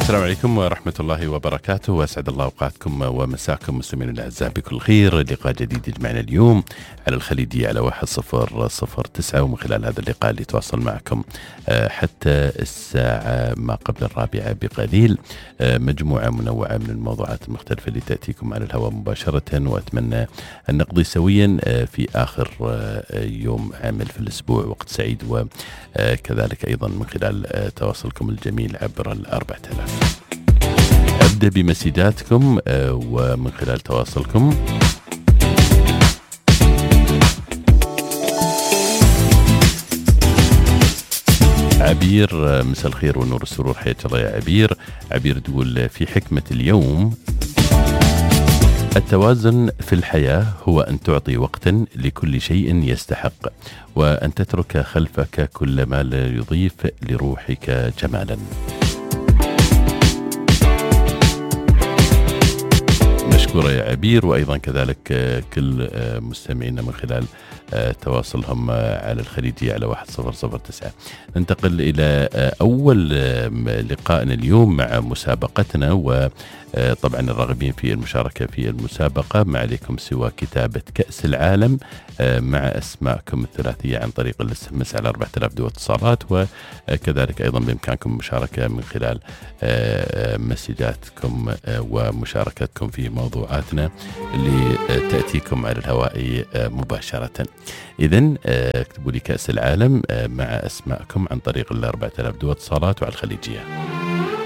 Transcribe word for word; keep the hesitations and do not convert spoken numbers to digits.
السلام عليكم ورحمة الله وبركاته، وأسعد الله أوقاتكم ومساكم مستمعين الأعزاء بكل خير. لقاء جديد يجمعنا اليوم على الخليجية على واحد صفر صفر تسعة، ومن خلال هذا اللقاء اللي تواصل معكم حتى الساعة ما قبل الرابعة بقليل، مجموعة منوعة من الموضوعات المختلفة اللي تأتيكم على الهواء مباشرة، وأتمنى أن نقضي سويا في آخر يوم عمل في الأسبوع وقت سعيد، وكذلك أيضا من خلال تواصلكم الجميل عبر الأربعة آلاف. أبدأ بمسجاتكم ومن خلال تواصلكم. عبير، مساء الخير والنور والسرور، حياك الله يا عبير. عبير تقول في حكمة اليوم: التوازن في الحياة هو أن تعطي وقتا لكل شيء يستحق، وأن تترك خلفك كل ما لا يضيف لروحك جمالا. مشكورة يا عبير، وأيضا كذلك كل مستمعينا من خلال تواصلهم على الخليجية على واحد صفر صفر تسعة. ننتقل إلى أول لقائنا اليوم مع مسابقتنا، وطبعا الراغبين في المشاركة في المسابقة ما عليكم سوى كتابة كأس العالم مع أسماءكم الثلاثية عن طريق الاس ام اس على أربعة آلاف دو اتصالات، وكذلك أيضا بإمكانكم المشاركة من خلال مسجاتكم ومشاركتكم في موضوعاتنا اللي تأتيكم على الهواء مباشرة. إذن اكتبوا لي كأس العالم مع أسماءكم عن طريق الأربعة آلاف دو اتصالات وعلى الخليجية.